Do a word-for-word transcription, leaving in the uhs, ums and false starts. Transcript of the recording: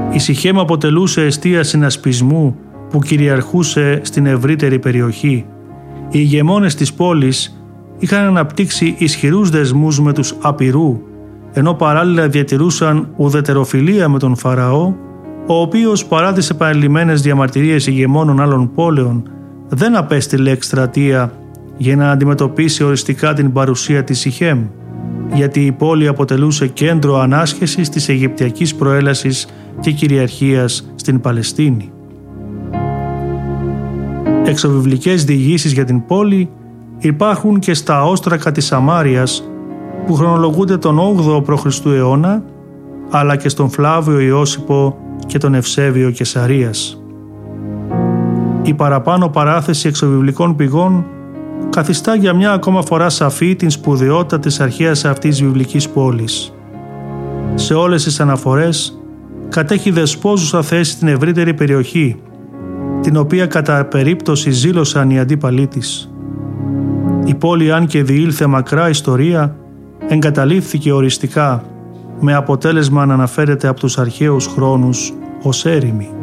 Η Σιχέμ αποτελούσε εστία συνασπισμού που κυριαρχούσε στην ευρύτερη περιοχή. Οι ηγεμόνες της πόλης είχαν αναπτύξει ισχυρούς δεσμούς με τους Απειρού, ενώ παράλληλα διατηρούσαν ουδετεροφιλία με τον Φαραώ, ο οποίος παρά τις επανειλημμένες διαμαρτυρίες ηγεμόνων άλλων πόλεων δεν απέστειλε εκστρατεία για να αντιμετωπίσει οριστικά την παρουσία της Σιχέμ, γιατί η πόλη αποτελούσε κέντρο ανάσχεσης της αιγυπτιακής προέλασης και κυριαρχίας στην Παλαιστίνη. Εξωβιβλικές διηγήσεις για την πόλη υπάρχουν και στα όστρακα της Σαμάριας που χρονολογούνται τον όγδοο π.Χ. αιώνα, αλλά και στον Φλάβιο Ιώσυπο και τον Ευσέβιο Κεσαρίας. Η παραπάνω παράθεση εξωβιβλικών πηγών καθιστά για μια ακόμα φορά σαφή την σπουδαιότητα της αρχαίας αυτής βιβλικής πόλης. Σε όλες τις αναφορές κατέχει δεσπόζουσα θέση στην ευρύτερη περιοχή, την οποία κατά περίπτωση ζήλωσαν οι αντίπαλοι της. Η πόλη, αν και διήλθε μακρά ιστορία, εγκαταλείφθηκε οριστικά, με αποτέλεσμα να αναφέρεται από τους αρχαίους χρόνους ως έρημη.